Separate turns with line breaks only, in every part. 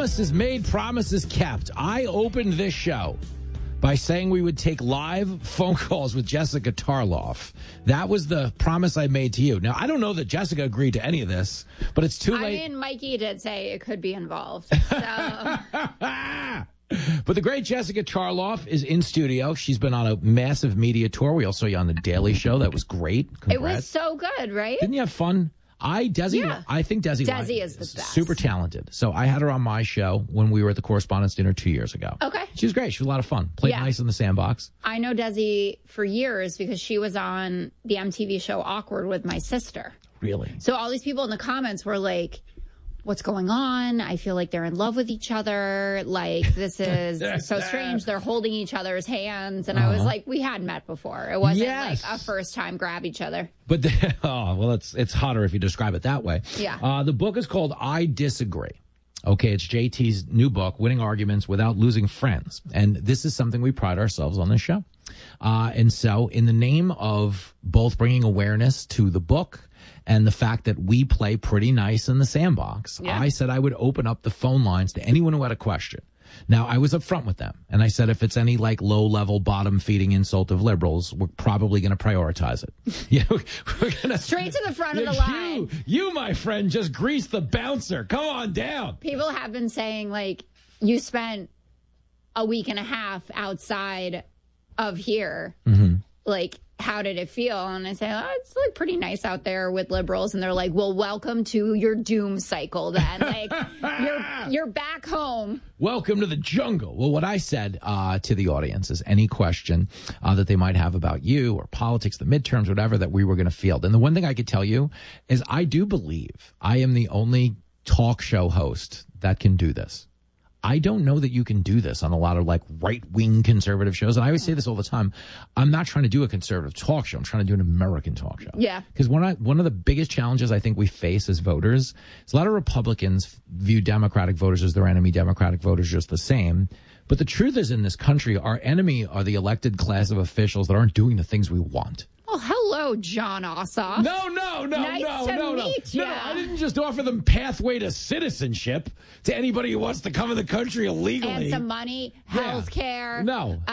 Promises made, promises kept. I opened this show by saying we would take live phone calls with Jessica Tarloff. That was the promise I made to you. Now, I don't know that Jessica agreed to any of this, but it's too late.
I mean, Mikey did say it could be involved. So.
But the great Jessica Tarloff is in studio. She's been on a massive media tour. We also saw you on The Daily Show. That was great. Congrats.
It was so good, right?
Didn't you have fun? I think Desi
is the best.
Super talented. So I had her on my show when we were at the Correspondents' Dinner 2 years ago.
Okay.
She was great. She was a lot of fun. Played nice in the sandbox.
I know Desi for years because she was on the MTV show Awkward with my sister.
Really?
So all these people in the comments were like, what's going on? I feel like they're in love with each other. Like, this is so strange. They're holding each other's hands. And I was like, we had met before. It wasn't like a first time grab each other.
But, it's hotter if you describe it that way.
Yeah.
The book is called I Disagree. Okay, it's JT's new book, Winning Arguments Without Losing Friends. And this is something we pride ourselves on this show. And so in the name of both bringing awareness to the book and the fact that we play pretty nice in the sandbox, I said I would open up the phone lines to anyone who had a question. Now, I was upfront with them, and I said if it's any like low-level, bottom-feeding insult of liberals, we're probably going to prioritize it. We're gonna
straight to the front of the line.
You, my friend, just grease the bouncer. Come on down.
People have been saying, like, you spent a week and a half outside of here. Mm-hmm. Like, how did it feel? And I say, it's like pretty nice out there with liberals. And they're like, well, welcome to your doom cycle then. Like, you're back home.
Welcome to the jungle. Well, what I said to the audience is any question that they might have about you or politics, the midterms, whatever, that we were going to field. And the one thing I could tell you is I do believe I am the only talk show host that can do this. I don't know that you can do this on a lot of like right-wing conservative shows. And I always say this all the time. I'm not trying to do a conservative talk show. I'm trying to do an American talk show.
Yeah.
Because one of the biggest challenges I think we face as voters is a lot of Republicans view Democratic voters as their enemy, Democratic voters just the same. But the truth is in this country, our enemy are the elected class of officials that aren't doing the things we want.
Well, hello, John Ossoff.
No.
Nice to meet you.
No, I didn't just offer them pathway to citizenship to anybody who wants to come in the country illegally.
And some money, health care,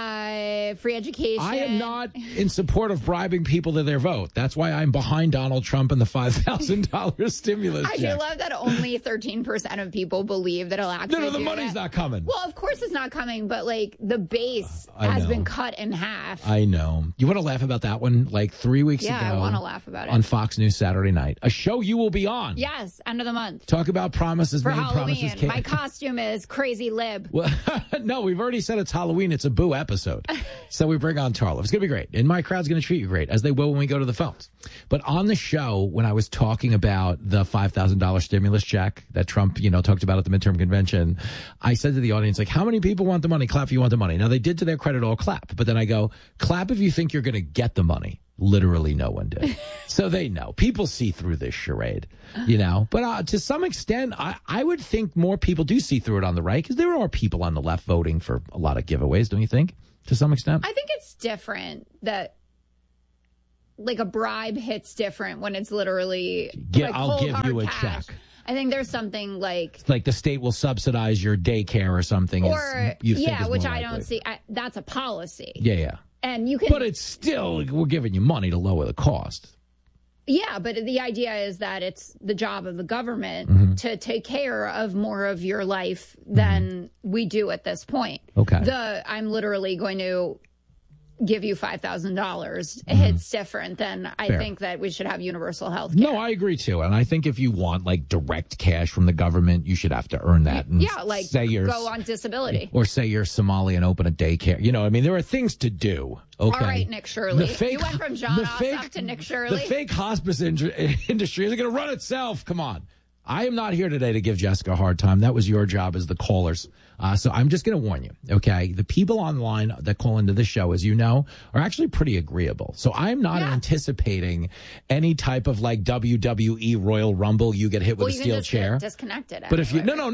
free education.
I am not in support of bribing people to their vote. That's why I'm behind Donald Trump and the $5,000 stimulus check.
I do love that only 13% of people believe that it'll actually
No, the money's not coming.
Well, of course it's not coming, but like the base has been cut in half.
I know. You want to laugh about that one? Like 3 weeks ago.
Yeah, I want to laugh about it.
On Fox News Saturday night. A show you will be on.
Yes, end of the month.
Talk about promises
for
made,
Halloween.
Promises kept.
My costume is Crazy Lib.
Well, no, we've already said it's Halloween. It's a boo episode. So we bring on Tarloff. It's going to be great. And my crowd's going to treat you great, as they will when we go to the phones. But on the show, when I was talking about the $5,000 stimulus check that Trump, talked about at the midterm convention, I said to the audience, like, how many people want the money? Clap if you want the money. Now, they did, to their credit, all clap. But then I go, clap if you think you're going to get the money. Literally no one did. So they know. People see through this charade, But to some extent, I would think more people do see through it on the right, because there are people on the left voting for a lot of giveaways, don't you think, to some extent?
I think it's different that, like, a bribe hits different when it's literally
I'll give you a
cash. Check. I think there's something like
the state will subsidize your daycare or something.
Or, which I don't see. That's a policy.
Yeah.
And you can,
but it's still, we're giving you money to lower the cost.
Yeah, but the idea is that it's the job of the government to take care of more of your life than we do at this point.
Okay.
I'm literally going to give you $5,000. It's different than I think that we should have universal health care.
No, I agree too. And I think if you want like direct cash from the government, you should have to earn that. And
go on disability.
Or say you're Somali and open a daycare. There are things to do. Okay.
All right, Nick Shirley. You went from John Ossoff to Nick Shirley.
The fake hospice industry is going to run itself. Come on. I am not here today to give Jessica a hard time. That was your job as the callers. So I'm just going to warn you, okay? The people online that call into this show, as you know, are actually pretty agreeable. So I'm not anticipating any type of like WWE Royal Rumble. You get hit with a steel chair.
Get disconnected.
But if you no,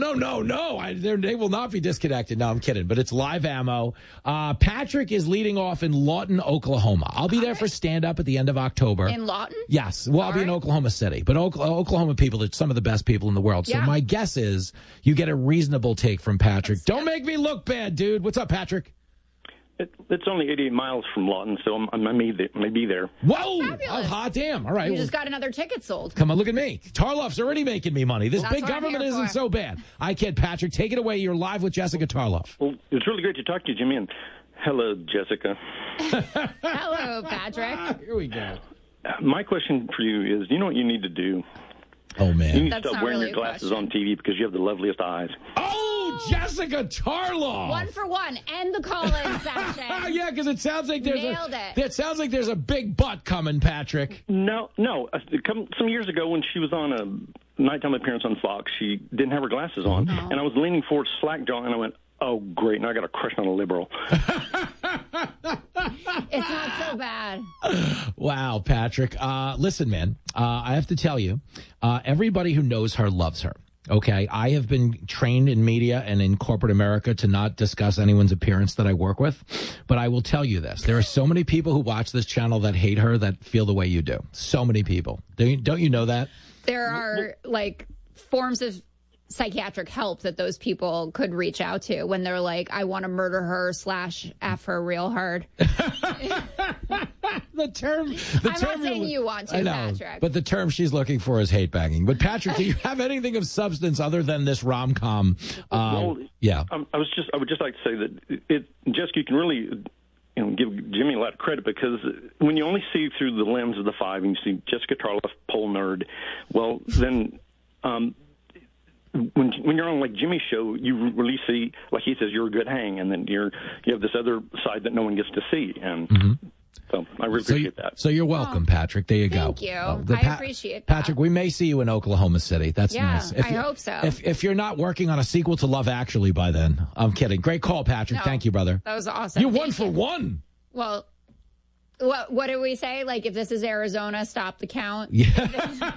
they will not be disconnected. No, I'm kidding. But it's live ammo. Patrick is leading off in Lawton, Oklahoma. I'll be there for stand up at the end of October.
In Lawton?
Yes. Well, I'll be in Oklahoma City. But Oklahoma people are some of the best nicest people in the world. So
Yeah.
my guess is you get a reasonable take from Patrick. Don't make me look bad, dude. What's up, Patrick?
It's only 88 miles from Lawton, so I may be there.
Whoa!
Fabulous.
Oh, hot damn. All right.
You just got another ticket sold.
Come on, look at me. Tarloff's already making me money. This
That's
big
what I'm
government
here
isn't
for.
so bad. I kid, Patrick. Take it away. You're live with Jessica Tarloff.
Well, it's really great to talk to you, Jimmy, and hello, Jessica.
Hello, Patrick.
Here we go.
My question for you is, you know what you need to do?
Oh,
You
man.
need
That's
to stop
not
wearing
really
your
a
glasses
question.
on TV because you have the loveliest eyes.
Oh, Jessica Tarloff.
1 for 1. End the call-in
Oh,
session.
yeah, because it sounds like there's
Nailed it.
It sounds like there's a big butt coming, Patrick.
No. Some years ago when she was on a nighttime appearance on Fox, she didn't have her glasses on, and I was leaning forward slack-jawed, and I went, oh, great, now I got a crush on a liberal.
It's not so bad.
Wow, Patrick. Listen, man, I have to tell you, everybody who knows her loves her. Okay, I have been trained in media and in corporate America to not discuss anyone's appearance that I work with, but I will tell you this. There are so many people who watch this channel that hate her that feel the way you do. So many people. Don't you know that?
There are, like, forms of psychiatric help that those people could reach out to when they're like, I want to murder her / F her real hard.
The term.
I'm not saying you want to,
I know,
Patrick.
but the term she's looking for is hate banging. But Patrick, do you have anything of substance other than this rom-com? Yeah.
I would just like to say that Jessica, you can really give Jimmy a lot of credit because when you only see through the lens of the five and you see Jessica Tarloff, pole nerd, well, then when you're on like Jimmy's show, you really see, like he says, you're a good hang, and then you have this other side that no one gets to see, and so I really appreciate that.
So you're welcome, Patrick. There you go.
Thank you. I appreciate that.
Patrick, we may see you in Oklahoma City. That's nice.
I hope so.
If you're not working on a sequel to Love Actually by then, I'm kidding. Great call, Patrick.
No,
Thank you, brother.
That was awesome.
You're
Thank
1 for 1.
Well, what did we say? Like, if this is Arizona, stop the count.
Yeah.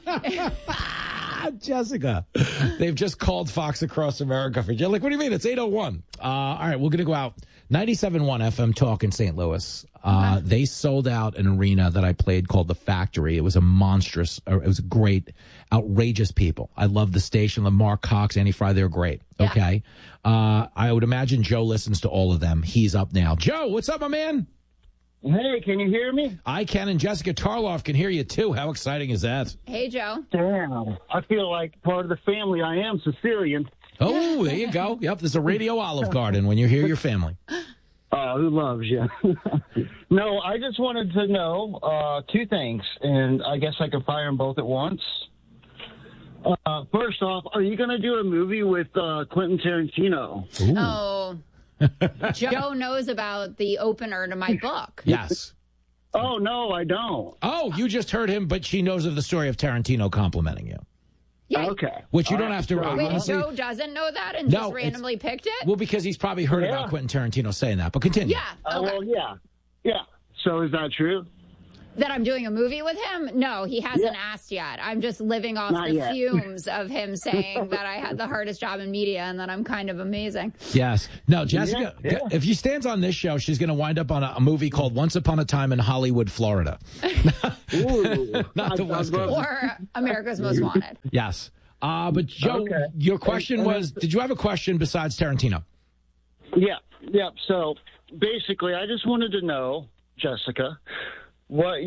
Jessica, they've just called Fox Across America for like, what do you mean? It's 8:01. All right, we're going to go out. 97.1 FM Talk in St. Louis. They sold out an arena that I played called The Factory. It was a monstrous, it was great, outrageous people. I love the station. Lamar Cox, Annie Fry, they're great.
Yeah.
Okay. I would imagine Joe listens to all of them. He's up now. Joe, what's up, my man?
Hey, can you hear me?
I can, and Jessica Tarloff can hear you, too. How exciting is that?
Hey, Joe.
Damn. I feel like part of the family. I am Sicilian.
Oh, there you go. Yep, there's a radio Olive Garden when you hear your family.
Who loves you? No, I just wanted to know 2 things, and I guess I could fire them both at once. First off, are you going to do a movie with Quentin Tarantino?
Ooh.
Oh, Joe knows about the opener to my book.
Yes.
Oh, no, I don't.
Oh, you just heard him, but she knows of the story of Tarantino complimenting you.
Yeah.
Okay.
Which you don't have to.
Wait,
honestly,
Joe doesn't know that and
No,
just
it's-
randomly picked it?
well, because he's probably heard about Quentin Tarantino saying that. But continue.
Yeah. Okay.
Well, yeah. Yeah. So is that true?
That I'm doing a movie with him? No, he hasn't asked yet. I'm just living off
Not
the
yet.
fumes of him saying that I had the hardest job in media and that I'm kind of amazing.
Yes. No, Jessica.
Yeah.
If she stands on this show, she's going to wind up on a movie called Once Upon a Time in Hollywood, Florida.
Ooh.
Not the West Coast.
Or America's Most Wanted.
Yes. But Joe,
Okay.
your question was: did you have a question besides Tarantino?
Yeah. So basically, I just wanted to know, Jessica, what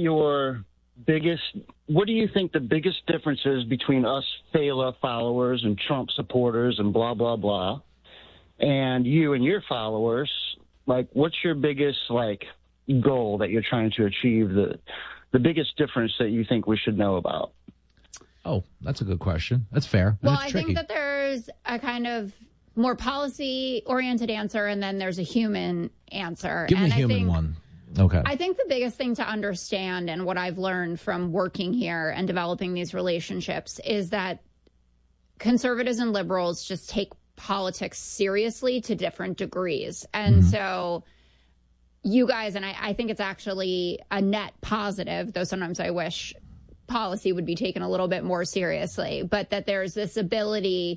do you think the biggest difference is between us Fela followers and Trump supporters and blah, blah, blah, and you and your followers? Like, what's your biggest, goal that you're trying to achieve, the biggest difference that you think we should know about?
Oh, that's a good question. That's fair.
Well,
That's
I
tricky.
think that there's a kind of more policy-oriented answer, and then there's a human answer.
Give me
and
a human
I think,
one. Okay.
I think the biggest thing to understand, and what I've learned from working here and developing these relationships, is that conservatives and liberals just take politics seriously to different degrees. And so you guys, and I think it's actually a net positive, though sometimes I wish policy would be taken a little bit more seriously, but that there's this ability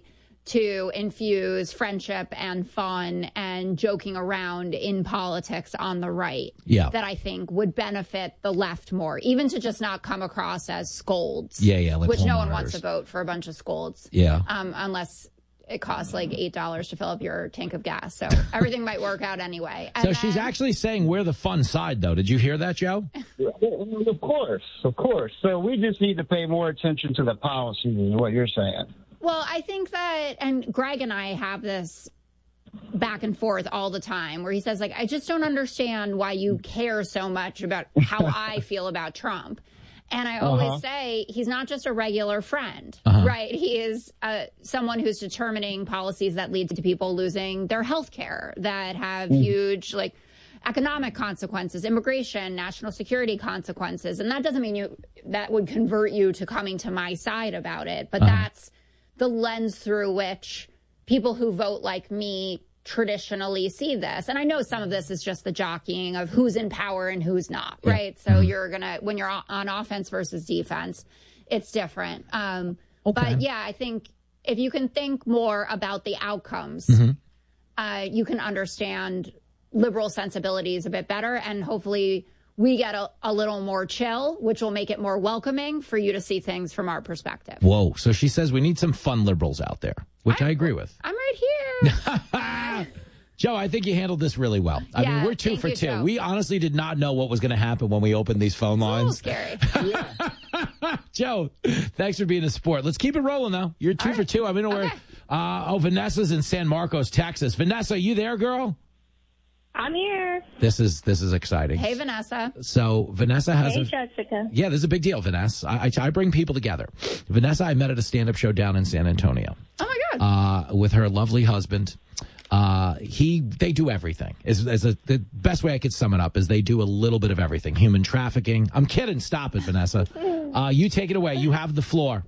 to infuse friendship and fun and joking around in politics on the right that I think would benefit the left more, even to just not come across as scolds.
Like
which no one
monitors.
wants to vote for a bunch of scolds. Unless it costs like $8 to fill up your tank of gas. So everything might work out anyway. And
so she's actually saying we're the fun side, though. Did you hear that, Joe?
Of course. So we just need to pay more attention to the policies, is what you're saying.
Well, I think that, and Greg and I have this back and forth all the time where he says, like, I just don't understand why you care so much about how I feel about Trump. And I always say he's not just a regular friend, right? He is someone who's determining policies that lead to people losing their health care, that have huge, like, economic consequences, immigration, national security consequences. And that doesn't mean that would convert you to coming to my side about it. But that's the lens through which people who vote like me traditionally see this. And I know some of this is just the jockeying of who's in power and who's not, right? So when you're on offense versus defense, it's different. But yeah, I think if you can think more about the outcomes, you can understand liberal sensibilities a bit better, and hopefully we get a little more chill, which will make it more welcoming for you to see things from our perspective.
Whoa. So she says we need some fun liberals out there, which I agree with.
I'm right here.
Joe, I think you handled this really well. I mean, we're 2 for 2.
Joe.
We honestly did not know what was going to happen when we opened these phone lines.
It's a little scary.
Joe, thanks for being a sport. Let's keep it rolling, though. You're 2 for 2. I mean, Vanessa's in San Marcos, Texas. Vanessa, you there, girl?
I'm here.
This is exciting.
Hey, Vanessa.
So Vanessa has
Jessica.
Yeah, this is a big deal, Vanessa. I bring people together. Vanessa, I met at a stand-up show down in San Antonio.
Oh, my God.
With her lovely husband. They do everything. The best way I could sum it up is they do a little bit of everything. Human trafficking. I'm kidding. Stop it, Vanessa. You take it away. You have the floor.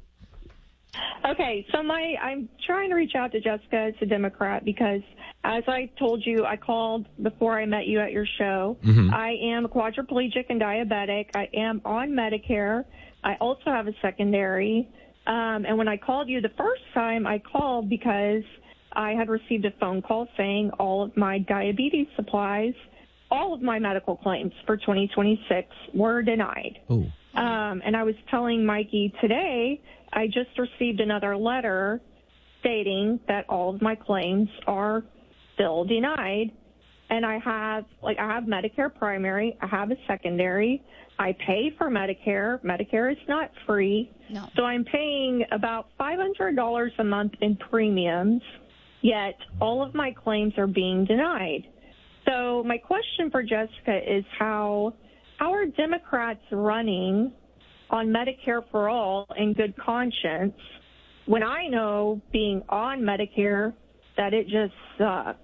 Okay, so I'm trying to reach out to Jessica as a Democrat because, as I told you, I called before I met you at your show. I am quadriplegic and diabetic. I am on Medicare. I also have a secondary. And when I called you the first time, I called because I had received a phone call saying all of my diabetes supplies, all of my medical claims for 2026 were denied.
Ooh.
And I was telling Mikey today, I just received another letter stating that all of my claims are still denied. And I have Medicare primary, I have a secondary, I pay for Medicare. Medicare is not free.
No.
So I'm paying about $500 a month in premiums, yet all of my claims are being denied. So my question for Jessica is how are Democrats running on Medicare for all in good conscience when I know being on Medicare that it just sucks?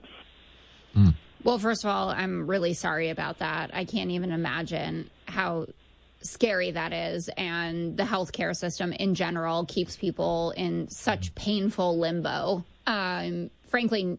Well, first of all, I'm really sorry about that. I can't even imagine how scary that is. And the healthcare system in general keeps people in such painful limbo. Frankly,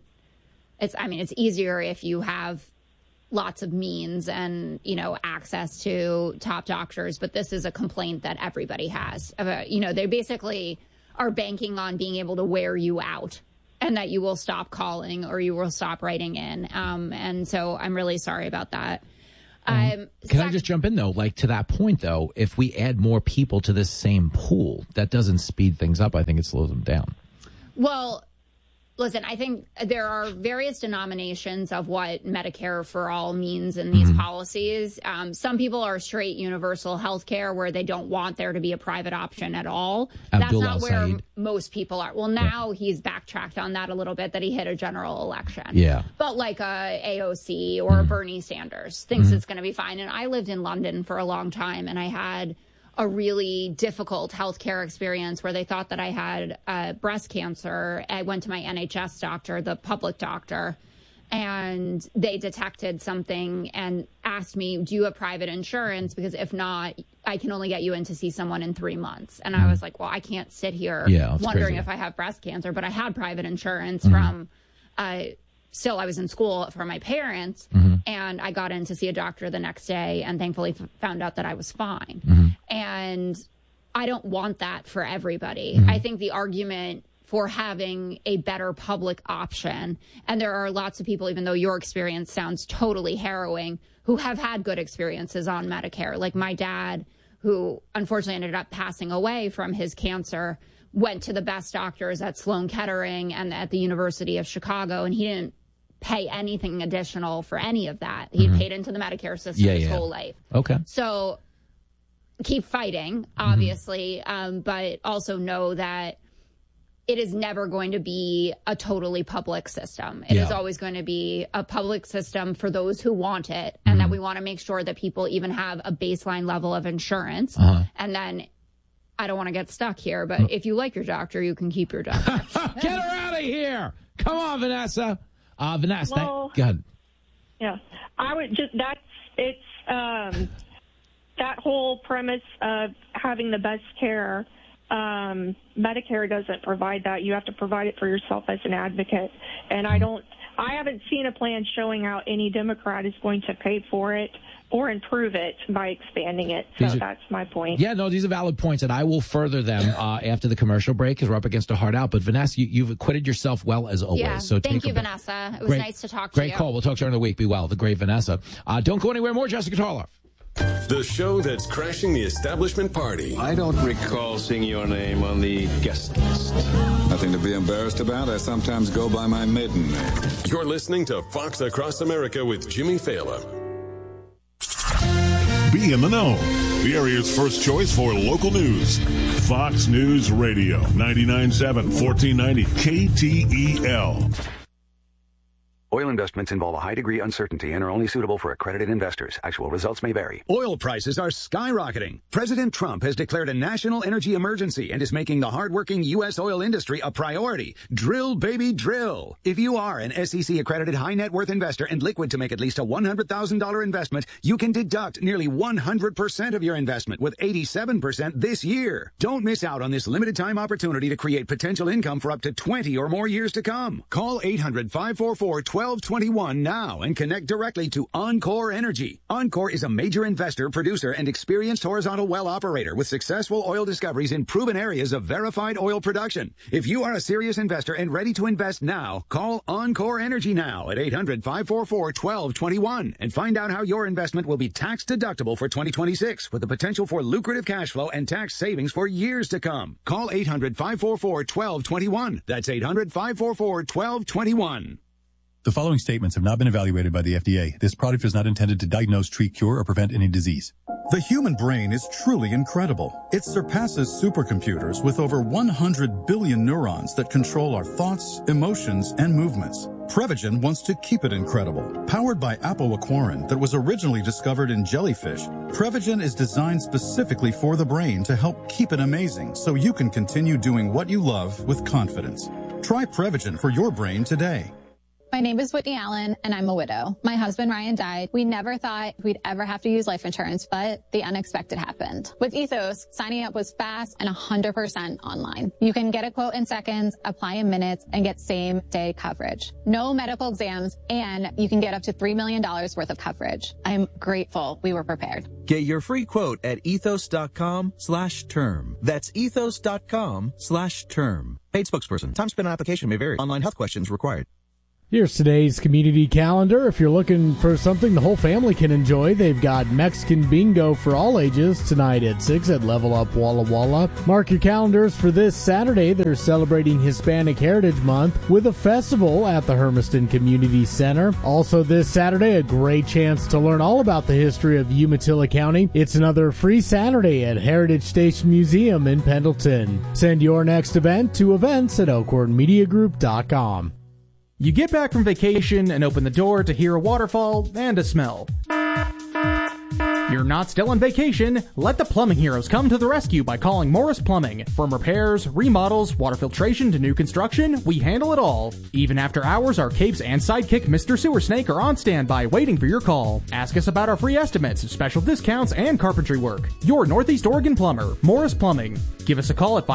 it's easier if you have lots of means and, access to top doctors. But this is a complaint that everybody has. They basically are banking on being able to wear you out and that you will stop calling or you will stop writing in. And so I'm really sorry about that.
Can I just jump in, though? Like, to that point, though, if we add more people to this same pool, that doesn't speed things up. I think it slows them down.
Well, listen, I think there are various denominations of what Medicare for all means in these policies. Some people are straight universal health care where they don't want there to be a private option at all. That's not where most people are. Well, now he's backtracked on that a little bit, that he hit a general election.
Yeah.
But like a AOC or Bernie Sanders thinks it's going to be fine. And I lived in London for a long time, and I had a really difficult healthcare experience where they thought that I had breast cancer. I went to my NHS doctor, the public doctor, and they detected something and asked me, do you have private insurance? Because if not, I can only get you in to see someone in 3 months. And I was like, well, I can't sit here wondering if I have breast cancer, but I had private insurance from still I was in school for my parents, and I got in to see a doctor the next day and thankfully found out that I was fine. And I don't want that for everybody. I think the argument for having a better public option. And there are lots of people, even though your experience sounds totally harrowing, who have had good experiences on Medicare. Like my dad, who unfortunately ended up passing away from his cancer, went to the best doctors at Sloan Kettering and at the University of Chicago, and he didn't pay anything additional for any of that. He paid into the Medicare system his whole life.
Okay.
So keep fighting, obviously, but also know that it is never going to be a totally public system. It is always going to be a public system for those who want it, and that we want to make sure that people even have a baseline level of insurance. And then, I don't want to get stuck here, but if you like your doctor, you can keep your doctor.
Get her out of here. Come on, Vanessa. Vanessa, go ahead.
Yeah, I would just, that whole premise of having the best care, Medicare doesn't provide that. You have to provide it for yourself as an advocate. And I haven't seen a plan showing how any Democrat is going to pay for it or improve it by expanding it. So that's my point.
Yeah, no, these are valid points, and I will further them after the commercial break because we're up against a hard out. But Vanessa, you've acquitted yourself well as always.
Yeah,
so
thank you, Vanessa. It was nice to talk to you.
Great call. We'll talk to you during the week. Be well. The great Vanessa. Don't go anywhere. More Jessica Tarloff.
The show that's crashing the establishment party.
I don't recall seeing your name on the guest list.
Nothing to be embarrassed about. I sometimes go by my maiden name.
You're listening to Fox Across America with Jimmy Fallon.
Be in the know. The area's first choice for local news. Fox News Radio, 99.7, 1490 KTEL.
Oil investments involve a high degree of uncertainty and are only suitable for accredited investors. Actual results may vary.
Oil prices are skyrocketing. President Trump has declared a national energy emergency and is making the hardworking U.S. oil industry a priority. Drill, baby, drill. If you are an SEC-accredited high-net-worth investor and liquid to make at least a $100,000 investment, you can deduct nearly 100% of your investment with 87% this year. Don't miss out on this limited-time opportunity to create potential income for up to 20 or more years to come. Call 800-544-1221 now and connect directly to Encore Energy. Encore is a major investor, producer, and experienced horizontal well operator with successful oil discoveries in proven areas of verified oil production. If you are a serious investor and ready to invest now, call Encore Energy now at 800-544-1221 and find out how your investment will be tax deductible for 2026 with the potential for lucrative cash flow and tax savings for years to come. Call 800-544-1221. That's 800-544-1221.
The following statements have not been evaluated by the FDA. This product is not intended to diagnose, treat, cure, or prevent any disease.
The human brain is truly incredible. It surpasses supercomputers with over 100 billion neurons that control our thoughts, emotions, and movements. Prevagen wants to keep it incredible. Powered by apoaquarin that was originally discovered in jellyfish, Prevagen is designed specifically for the brain to help keep it amazing so you can continue doing what you love with confidence. Try Prevagen for your brain today.
My name is Whitney Allen, and I'm a widow. My husband, Ryan, died. We never thought we'd ever have to use life insurance, but the unexpected happened. With Ethos, signing up was fast and 100% online. You can get a quote in seconds, apply in minutes, and get same-day coverage. No medical exams, and you can get up to $3 million worth of coverage. I'm grateful we were prepared.
Get your free quote at ethos.com/term. That's ethos.com/term. Paid spokesperson. Time spent on application may vary. Online health questions required.
Here's today's community calendar. If you're looking for something the whole family can enjoy, they've got Mexican bingo for all ages tonight at 6 at Level Up Walla Walla. Mark your calendars for this Saturday. They're celebrating Hispanic Heritage Month with a festival at the Hermiston Community Center. Also this Saturday, a great chance to learn all about the history of Umatilla County. It's another free Saturday at Heritage Station Museum in Pendleton. Send your next event to events@elkhornmediagroup.com.
You get back from vacation and open the door to hear a waterfall and a smell. You're not still on vacation. Let the plumbing heroes come to the rescue by calling Morris Plumbing. From repairs, remodels, water filtration to new construction, we handle it all. Even after hours, our capes and sidekick Mr. Sewer Snake are on standby waiting for your call. Ask us about our free estimates, special discounts, and carpentry work. Your Northeast Oregon plumber, Morris Plumbing. Give us a call at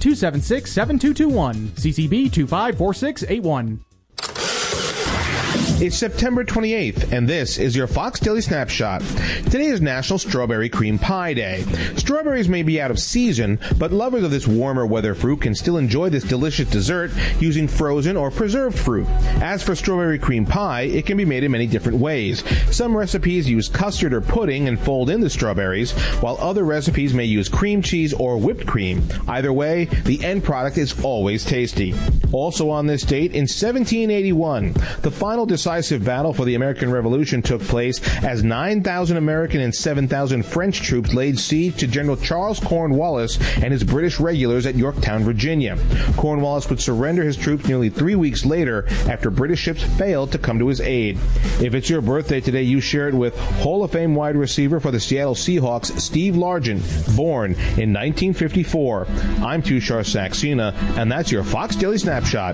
541-276-7221. CCB 254681.
It's September 28th, and this is your Fox Daily Snapshot. Today is National Strawberry Cream Pie Day. Strawberries may be out of season, but lovers of this warmer weather fruit can still enjoy this delicious dessert using frozen or preserved fruit. As for strawberry cream pie, it can be made in many different ways. Some recipes use custard or pudding and fold in the strawberries, while other recipes may use cream cheese or whipped cream. Either way, the end product is always tasty. Also on this date, in 1781, the final decisive battle for the American Revolution took place as 9,000 American and 7,000 French troops laid siege to General Charles Cornwallis and his British regulars at Yorktown, Virginia. Cornwallis would surrender his troops nearly 3 weeks later after British ships failed to come to his aid. If it's your birthday today, you share it with Hall of Fame wide receiver for the Seattle Seahawks, Steve Largent, born in 1954. I'm Tushar Saxena, and that's your Fox Daily Snapshot.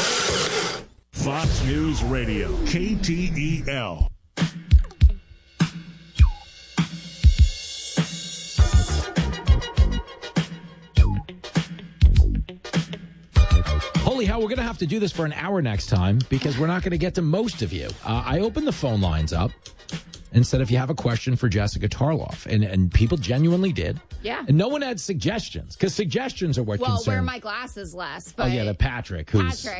Fox News Radio, KTEL.
Holy hell, we're going to have to do this for an hour next time because we're not going to get to most of you. I opened the phone lines up and said if you have a question for Jessica Tarloff, and people genuinely did.
Yeah.
And no one had suggestions because suggestions are what concern.
Well, wear my glasses less. But
oh, yeah, the Patrick.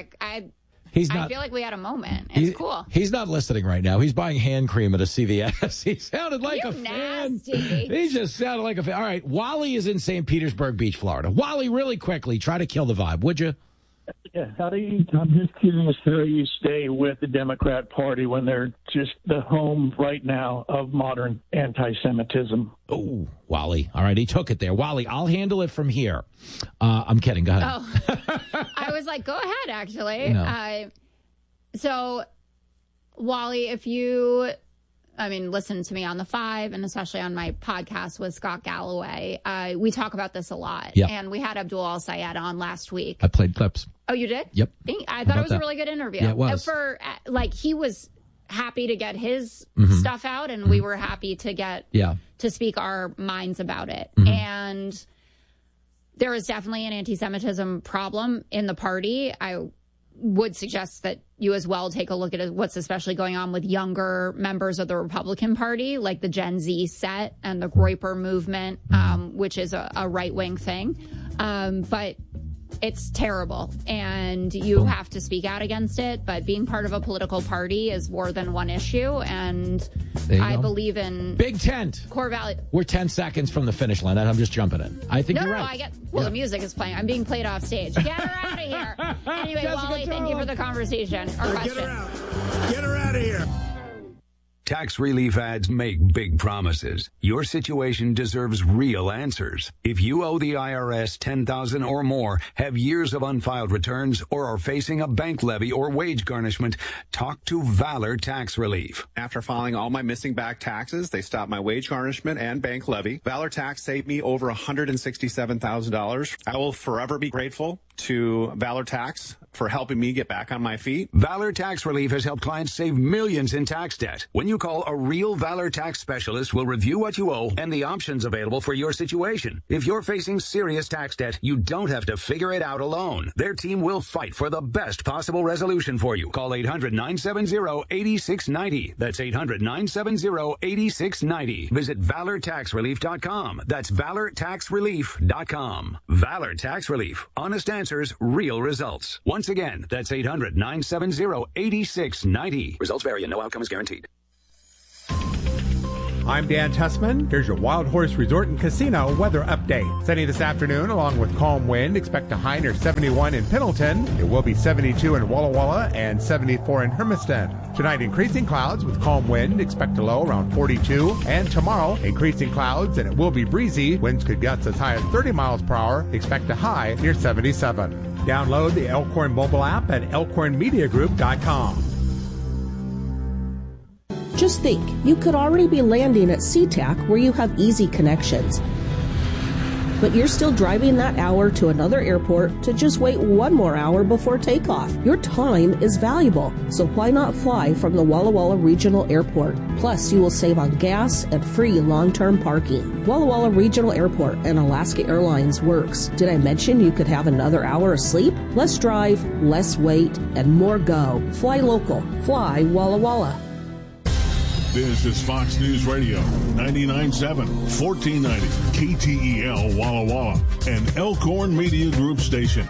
I feel like we had a moment. It's cool.
He's not listening right now. He's buying hand cream at a CVS. He sounded like a
nasty
fan. He just sounded like a fan. All right, Wally is in St. Petersburg Beach, Florida. Wally, really quickly, try to kill the vibe, would you?
Yeah, I'm just curious how you stay with the Democrat Party when they're just the home right now of modern anti-Semitism.
Oh, Wally. All right, he took it there. Wally, I'll handle it from here. I'm kidding. Go ahead.
Oh, I was like, go ahead, actually.
No.
So, Wally, if you... listen to me on the 5 and especially on my podcast with Scott Galloway. We talk about this a lot.
Yep.
And we had Abdul Al-Sayed on last week.
I played clips.
Oh, you did?
Yep.
I thought it was a really good interview.
Yeah, it was.
He was happy to get his stuff out, and we were happy to get to speak our minds about it. Mm-hmm. And there is definitely an anti-Semitism problem in the party. I would suggest that you as well take a look at what's especially going on with younger members of the Republican Party, like the Gen Z set and the Groyper movement, which is a right-wing thing. But it's terrible, and you have to speak out against it. But being part of a political party is more than one issue, and I believe in
Big Tent
core value.
We're 10 seconds from the finish line, and I'm just jumping in. I think you're right.
The music is playing. I'm being played off stage. Get her out of here. Anyway, Wally, thank you for the conversation or question.
Get her out of here.
Tax relief ads make big promises. Your situation deserves real answers. If you owe the IRS $10,000 or more, have years of unfiled returns, or are facing a bank levy or wage garnishment, talk to Valor Tax Relief.
After filing all my missing back taxes, they stopped my wage garnishment and bank levy. Valor Tax saved me over $167,000. I will forever be grateful to Valor Tax for helping me get back on my feet.
Valor Tax Relief has helped clients save millions in tax debt. When you call, a real Valor Tax specialist will review what you owe and the options available for your situation. If you're facing serious tax debt, you don't have to figure it out alone. Their team will fight for the best possible resolution for you. Call 800-970-8690. That's 800-970-8690. Visit ValorTaxRelief.com. That's ValorTaxRelief.com. Valor Tax Relief. Honest answers, real results. Once again, that's 800-970-8690. Results vary and no outcome is guaranteed.
I'm Dan Tussman. Here's your Wild Horse Resort and Casino weather update. Sunny this afternoon along with calm wind. Expect a high near 71 in Pendleton. It will be 72 in Walla Walla and 74 in Hermiston. Tonight, increasing clouds with calm wind. Expect a low around 42. And tomorrow, increasing clouds and it will be breezy. Winds could gust as high as 30 miles per hour. Expect a high near 77. Download the Elkhorn mobile app at elkhornmediagroup.com.
Just think, you could already be landing at SeaTac where you have easy connections.
but you're still driving that hour to another airport to just wait one more hour before takeoff. Your time is valuable, so why not fly from the Walla Walla Regional Airport? Plus, you will save on gas and free long-term parking. Walla Walla Regional Airport and Alaska Airlines works. Did I mention you could have another hour of sleep? Less drive, less wait, and more go. Fly local. Fly Walla Walla.
This is Fox News Radio, 99.7, 1490, KTEL Walla Walla, and Elkhorn Media Group station.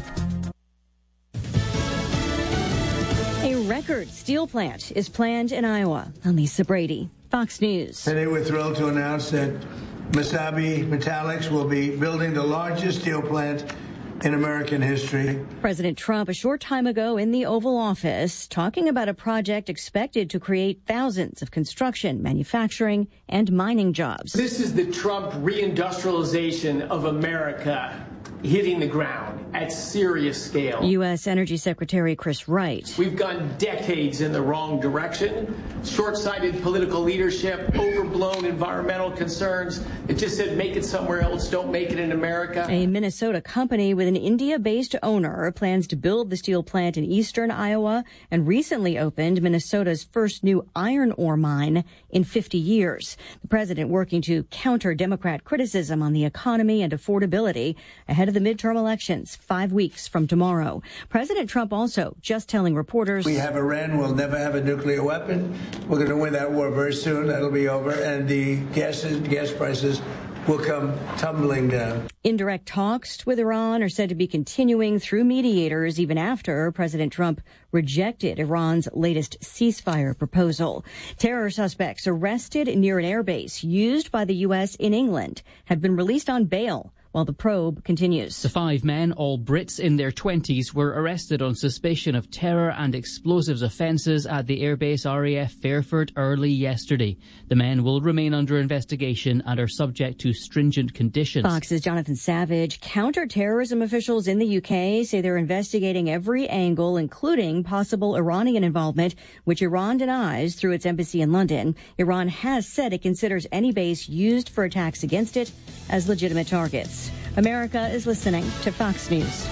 A record steel plant is planned in Iowa. I'm Lisa Brady, Fox News.
Today we're thrilled to announce that Mesabi Metallics will be building the largest steel plant in American history.
President Trump a short time ago in the Oval Office talking about a project expected to create thousands of construction, manufacturing, and mining jobs.
This is the Trump reindustrialization of America hitting the ground at serious scale.
U.S. Energy Secretary Chris Wright.
We've gone decades in the wrong direction. Short-sighted political leadership, overblown environmental concerns. It just said make it somewhere else, don't make it in America.
A Minnesota company with an India-based owner plans to build the steel plant in eastern Iowa and recently opened Minnesota's first new iron ore mine in 50 years. The president working to counter Democrat criticism on the economy and affordability ahead of the midterm elections 5 weeks from tomorrow. President Trump also just telling reporters,
we have Iran, we'll never have a nuclear weapon. We're going to win that war very soon. That'll be over. And the gas prices will come tumbling down.
Indirect talks with Iran are said to be continuing through mediators even after President Trump rejected Iran's latest ceasefire proposal. Terror suspects arrested near an airbase used by the U.S. in England have been released on bail while the probe continues.
The 5 men, all Brits in their 20s, were arrested on suspicion of terror and explosives offences at the airbase RAF Fairford early yesterday. The men will remain under investigation and are subject to stringent conditions.
Fox's Jonathan Savage. Counter-terrorism officials in the UK say they're investigating every angle, including possible Iranian involvement, which Iran denies through its embassy in London. Iran has said it considers any base used for attacks against it as legitimate targets. America is listening to Fox News.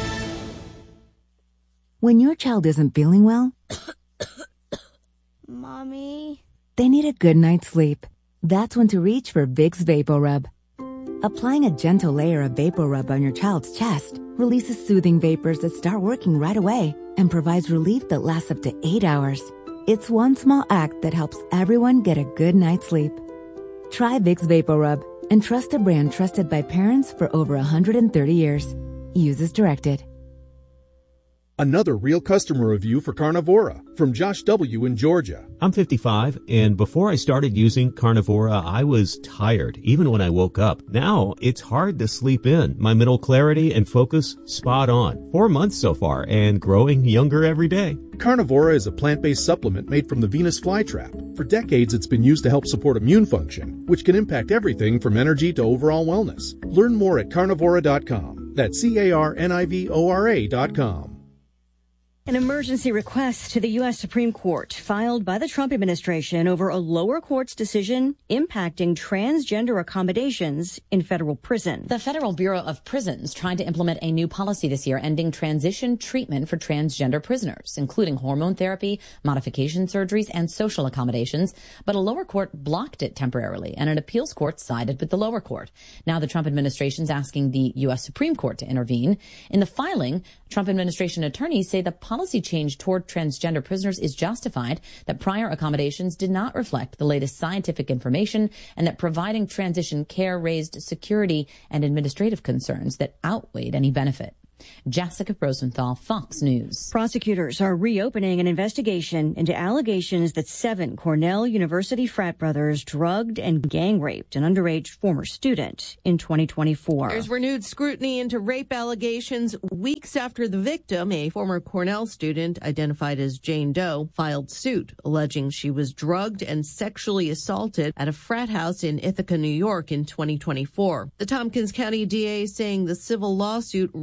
When your child isn't feeling well,
Mommy,
they need a good night's sleep. That's when to reach for Vicks VapoRub. Applying a gentle layer of VapoRub on your child's chest releases soothing vapors that start working right away and provides relief that lasts up to 8 hours. It's one small act that helps everyone get a good night's sleep. Try Vicks VapoRub and trust a brand trusted by parents for over 130 years. Use as directed.
Another real customer review for Carnivora from Josh W. in Georgia.
I'm 55, and before I started using Carnivora, I was tired, even when I woke up. Now, it's hard to sleep in. My mental clarity and focus, spot on. 4 months so far, and growing younger every day.
Carnivora is a plant-based supplement made from the Venus flytrap. For decades, it's been used to help support immune function, which can impact everything from energy to overall wellness. Learn more at carnivora.com. That's CARNIVORA.com.
An emergency request to the U.S. Supreme Court filed by the Trump administration over a lower court's decision impacting transgender accommodations in federal prison.
The Federal Bureau of Prisons tried to implement a new policy this year ending transition treatment for transgender prisoners, including hormone therapy, modification surgeries, and social accommodations. But a lower court blocked it temporarily, and an appeals court sided with the lower court. Now the Trump administration is asking the U.S. Supreme Court to intervene. In the filing, Trump administration attorneys say the policy change toward transgender prisoners is justified, that prior accommodations did not reflect the latest scientific information, and that providing transition care raised security and administrative concerns that outweighed any benefit. Jessica Rosenthal, Fox News.
Prosecutors are reopening an investigation into allegations that 7 Cornell University frat brothers drugged and gang raped an underage former student in 2024.
There's renewed scrutiny into rape allegations weeks after the victim, a former Cornell student identified as Jane Doe, filed suit alleging she was drugged and sexually assaulted at a frat house in Ithaca, New York in 2024. The Tompkins County DA saying the civil lawsuit raised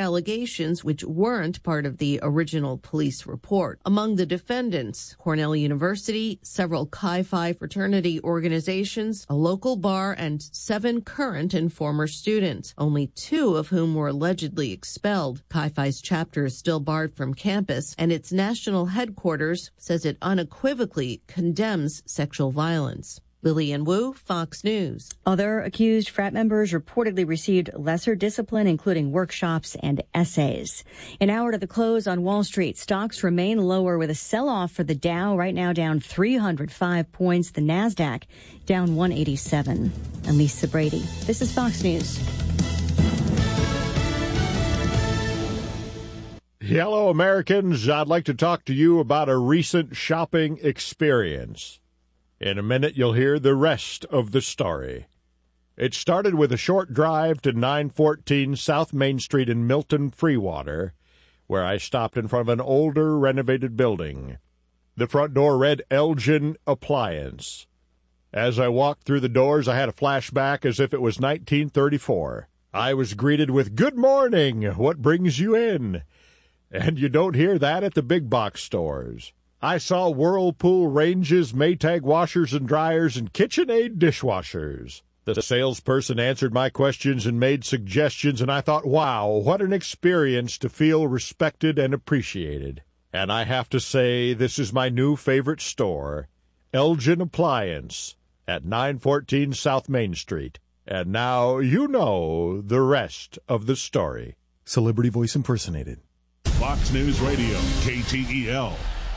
allegations which weren't part of the original police report. Among the defendants, Cornell University, several Chi Phi fraternity organizations, a local bar, and 7 current and former students, only 2 of whom were allegedly expelled. Chi Phi's chapter is still barred from campus, and its national headquarters says it unequivocally condemns sexual violence. Lillian Wu, Fox News.
Other accused frat members reportedly received lesser discipline, including workshops and essays. An hour to the close on Wall Street, stocks remain lower with a sell-off for the Dow, right now down 305 points. The NASDAQ down 187. I'm Lisa Brady. This is Fox News.
Hello, Americans. I'd like to talk to you about a recent shopping experience. In a minute, you'll hear the rest of the story. It started with a short drive to 914 South Main Street in Milton, Freewater, where I stopped in front of an older, renovated building. The front door read Elgin Appliance. As I walked through the doors, I had a flashback as if it was 1934. I was greeted with, "Good morning, what brings you in?" And you don't hear that at the big box stores. I saw Whirlpool ranges, Maytag washers and dryers, and KitchenAid dishwashers. The salesperson answered my questions and made suggestions, and I thought, wow, what an experience to feel respected and appreciated. And I have to say, this is my new favorite store, Elgin Appliance, at 914 South Main Street. And now you know the rest of the story.
Celebrity voice impersonated.
Fox News Radio, KTEL.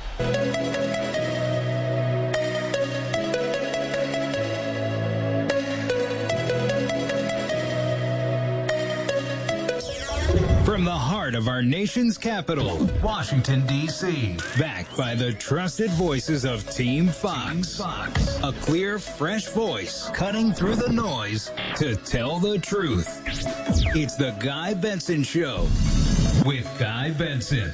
From the heart of our nation's capital, Washington, D.C., backed by the trusted voices of Team Fox. A clear, fresh voice cutting through the noise to tell the truth. It's the Guy Benson Show with Guy Benson.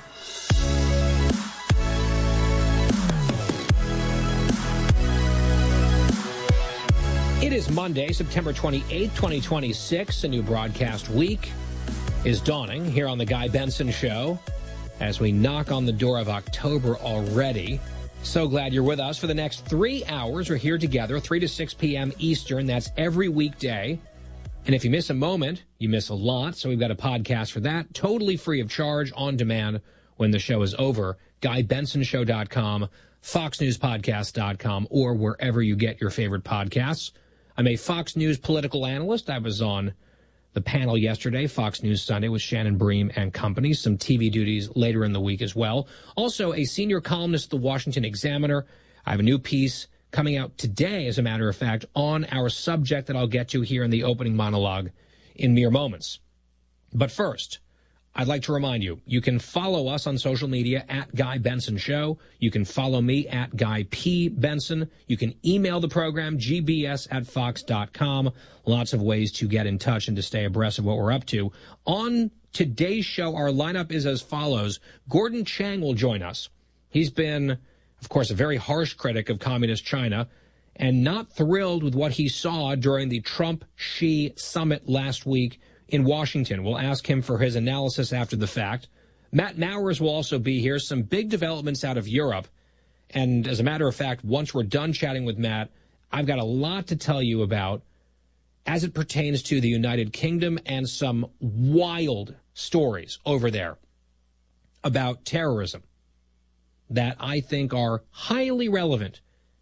It is Monday, September 28th, 2026. A new broadcast week is dawning here on the Guy Benson Show as we knock on the door of October already. So glad you're with us for the next 3 hours. We're here together, 3 to 6 p.m. Eastern. That's every weekday. And if you miss a moment, you miss a lot. So we've got a podcast for that, totally free of charge, on demand when the show is over. GuyBensonShow.com, FoxNewsPodcast.com, or wherever you get your favorite podcasts. I'm a Fox News political analyst. I was on the panel yesterday, Fox News Sunday, with Shannon Bream and company. Some TV duties later in the week as well. Also, a senior columnist at the Washington Examiner. I have a new piece coming out today, as a matter of fact, on our subject that I'll get to here in the opening monologue in mere moments. But first, I'd like to remind you, you can follow us on social media at Guy Benson Show. You can follow me at Guy P. Benson. You can email the program, gbs@fox.com. Lots of ways to get in touch and to stay abreast of what we're up to. On today's show, our lineup is as follows. Gordon Chang will join us. He's been, of course, a very harsh critic of communist China and not thrilled with what he saw during the Trump-Xi summit last week in Washington. We'll ask him for his analysis after the fact. Matt Mowers will also be here. Some big developments out of Europe. And as a matter of fact, once we're done chatting with Matt, I've got a lot to tell you about as it pertains to the United Kingdom and some wild stories over there about terrorism that I think are highly relevant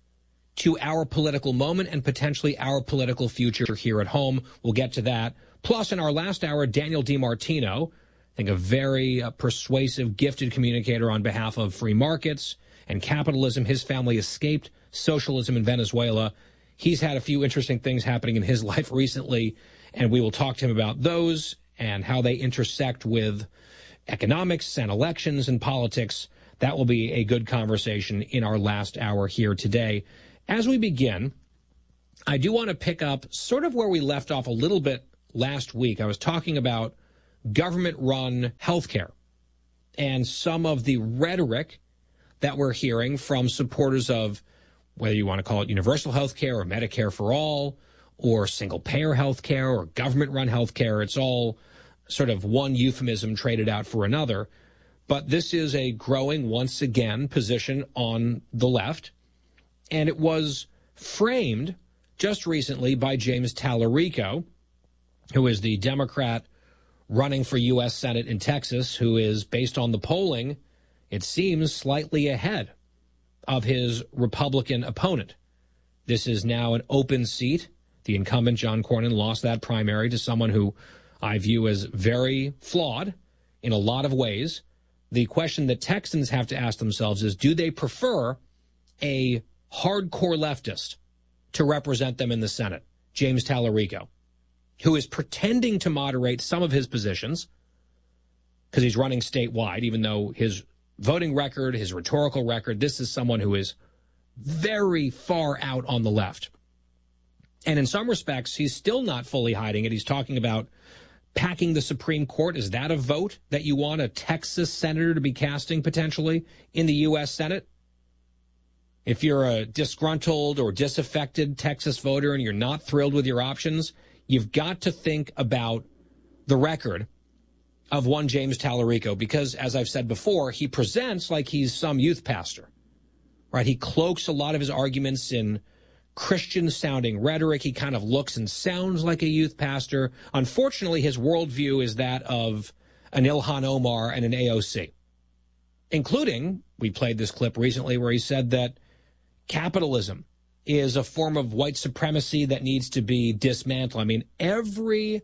to our political moment and potentially our political future here at home. We'll get to that. Plus, in our last hour, Daniel DiMartino, I think a very persuasive, gifted communicator on behalf of free markets and capitalism. His family escaped socialism in Venezuela. He's had a few interesting things happening in his life recently, and we will talk to him about those and how they intersect with economics and elections and politics. That will be a good conversation in our last hour here today. As we begin, I do want to pick up sort of where we left off a little bit last week. I was talking about government-run healthcare and some of the rhetoric that we're hearing from supporters of, whether you want to call it universal healthcare or Medicare for all or single-payer healthcare or government-run healthcare. It's all sort of one euphemism traded out for another. But this is a growing, once again, position on the left. And it was framed just recently by James Tallarico, who is the Democrat running for U.S. Senate in Texas, who is, based on the polling, it seems slightly ahead of his Republican opponent. This is now an open seat. The incumbent, John Cornyn, lost that primary to someone who I view as very flawed in a lot of ways. The question that Texans have to ask themselves is, do they prefer a hardcore leftist to represent them in the Senate, James Tallarico, who is pretending to moderate some of his positions because he's running statewide, even though his voting record, his rhetorical record, this is someone who is very far out on the left. And in some respects, he's still not fully hiding it. He's talking about packing the Supreme Court. Is that a vote that you want a Texas senator to be casting potentially in the U.S. Senate? If you're a disgruntled or disaffected Texas voter and you're not thrilled with your options, you've got to think about the record of one James Tallarico, because, as I've said before, he presents like he's some youth pastor, right? He cloaks a lot of his arguments in Christian-sounding rhetoric. He kind of looks and sounds like a youth pastor. Unfortunately, his worldview is that of an Ilhan Omar and an AOC, including, we played this clip recently where he said that capitalism is a form of white supremacy that needs to be dismantled. I mean, every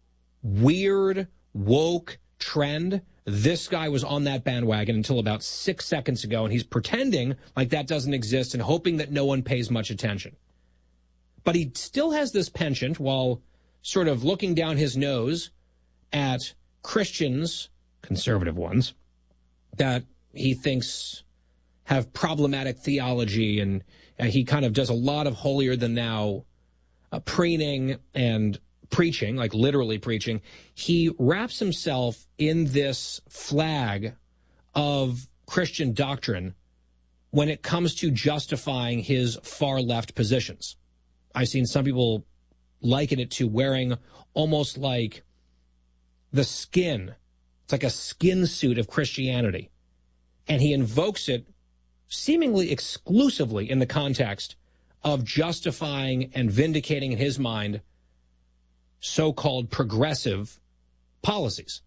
weird, woke trend, this guy was on that bandwagon until about 6 seconds ago, and he's pretending like that doesn't exist and hoping that no one pays much attention. But he still has this penchant, while sort of looking down his nose at Christians, conservative ones, that he thinks have problematic theology, and he kind of does a lot of holier-than-thou preening and preaching, like literally preaching. He wraps himself in this flag of Christian doctrine when it comes to justifying his far-left positions. I've seen some people liken it to wearing almost like the skin. It's like a skin suit of Christianity. And he invokes it seemingly exclusively in the context of justifying and vindicating, in his mind, so-called progressive policies.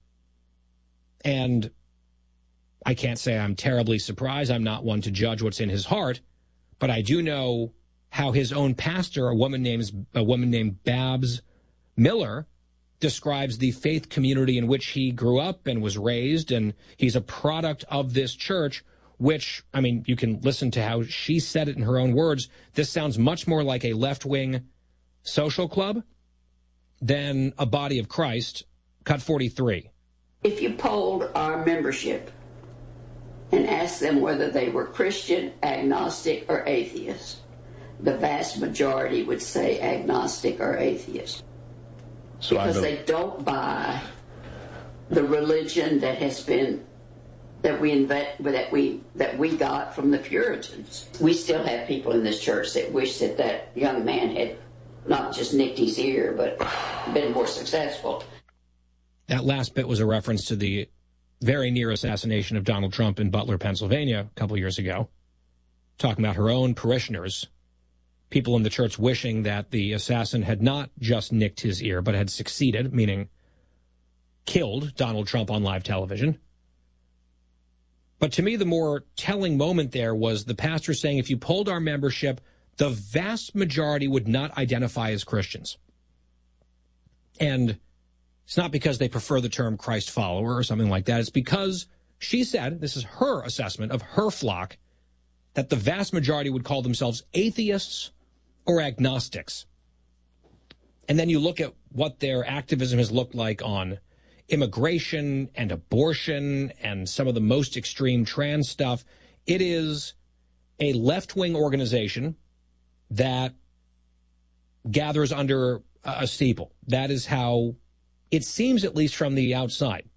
And I can't say I'm terribly surprised. I'm not one to judge what's in his heart, but I do know how his own pastor, a woman named Babs Miller, describes the faith community in which he grew up and was raised, and he's a product of this church, which, I mean, you can listen to how she said it in her own words. This sounds much more like a left-wing social club than a body of Christ. Cut 43.
If you polled our membership and asked them whether they were Christian, agnostic, or atheist, the vast majority would say agnostic or atheist. So because they don't buy the religion that has been that we got from the Puritans. We still have people in this church that wish that young man had not just nicked his ear, but been more successful.
That last bit was a reference to the very near assassination of Donald Trump in Butler, Pennsylvania, a couple years ago, talking about her own parishioners, people in the church wishing that the assassin had not just nicked his ear, but had succeeded, meaning killed Donald Trump on live television. But to me, the more telling moment there was the pastor saying, if you polled our membership, the vast majority would not identify as Christians. And it's not because they prefer the term Christ follower or something like that. It's because she said, this is her assessment of her flock, that the vast majority would call themselves atheists or agnostics. And then you look at what their activism has looked like on immigration and abortion and some of the most extreme trans stuff. It is a left-wing organization that gathers under a steeple. That is how it seems, at least from the outside.